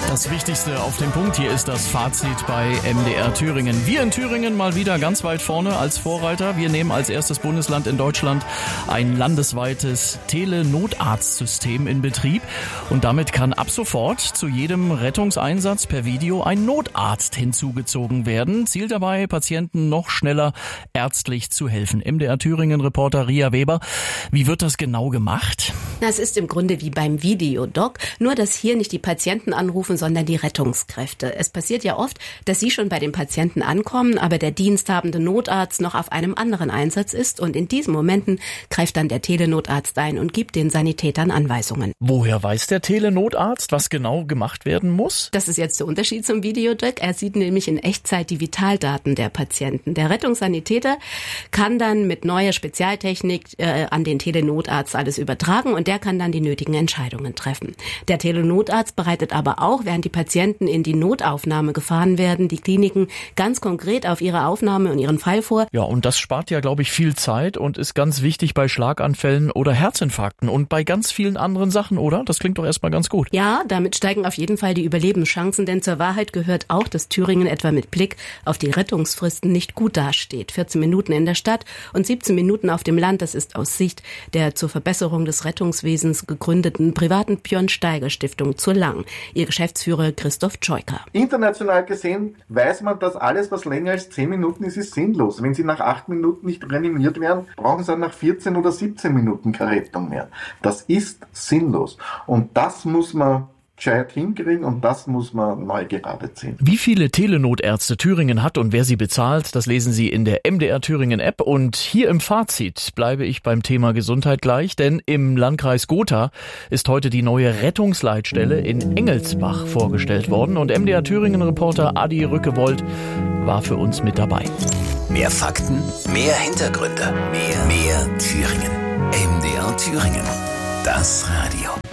Das Wichtigste auf den Punkt hier ist das Fazit bei MDR Thüringen. Wir in Thüringen mal wieder ganz weit vorne als Vorreiter. Wir nehmen als erstes Bundesland in Deutschland ein landesweites Telenotarztsystem in Betrieb. Und damit kann ab sofort zu jedem Rettungseinsatz per Video ein Notarzt hinzugezogen werden. Ziel dabei, Patienten noch schneller ärztlich zu helfen. MDR Thüringen-Reporter Ria Weber. Wie wird das genau gemacht? Es ist im Grunde wie beim Videodoc, nur dass hier nicht die Patienten anrufen, sondern die Rettungskräfte. Es passiert ja oft, dass sie schon bei den Patienten ankommen, aber der diensthabende Notarzt noch auf einem anderen Einsatz ist und in diesen Momenten greift dann der Telenotarzt ein und gibt den Sanitätern Anweisungen. Woher weiß der Telenotarzt, was genau gemacht werden muss? Das ist jetzt der Unterschied zum Videodoc. Er sieht nämlich in Echtzeit die Vitaldaten der Patienten. Der Rettungssanitäter kann dann mit neuer Spezialtechnik an den Telenotarzt alles übertragen und der kann dann die nötigen Entscheidungen treffen. Der Telenotarzt bereitet aber auch, während die Patienten in die Notaufnahme gefahren werden, die Kliniken ganz konkret auf ihre Aufnahme und ihren Fall vor. Ja, und das spart ja, glaube ich, viel Zeit und ist ganz wichtig bei Schlaganfällen oder Herzinfarkten und bei ganz vielen anderen Sachen, oder? Das klingt doch erstmal ganz gut. Ja, damit steigen auf jeden Fall die Überlebenschancen, denn zur Wahrheit gehört auch, dass Thüringen etwa mit Blick auf die Rettungsfristen nicht gut dasteht. 14 Minuten in der Stadt und 17 Minuten auf dem Land, das ist aus Sicht der zur Verbesserung des Rettungswesens gegründeten privaten Björn-Steiger-Stiftung zu lang. Ihr Geschäftsführer Christoph Tscheuker. International gesehen weiß man, dass alles, was länger als 10 Minuten ist, ist sinnlos. Wenn sie nach 8 Minuten nicht reanimiert werden, brauchen sie dann nach 14 oder 17 Minuten keine Rettung mehr. Das ist sinnlos. Und das muss man gescheit hinkriegen und das muss man neu gerade ziehen. Wie viele Telenotärzte Thüringen hat und wer sie bezahlt, das lesen Sie in der MDR Thüringen App. Und hier im Fazit bleibe ich beim Thema Gesundheit gleich, denn im Landkreis Gotha ist heute die neue Rettungsleitstelle in Engelsbach vorgestellt worden und MDR Thüringen-Reporter Adi Rückewold war für uns mit dabei. Mehr Fakten, mehr Hintergründe, mehr Thüringen. MDR Thüringen. Das Radio.